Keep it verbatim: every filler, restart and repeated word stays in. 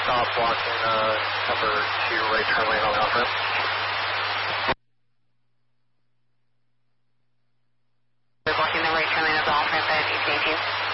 stop blocking uh, number two right turn lane on the off ramp. We're blocking the right turn lane of the off ramp at eighteen eighteen.